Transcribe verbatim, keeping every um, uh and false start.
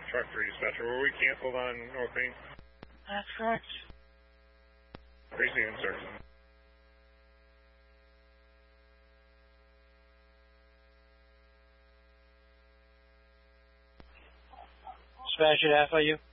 Truck three dispatcher. Were we canceled on North Main? That's correct. Crazy answer. Dispatcher to F I U.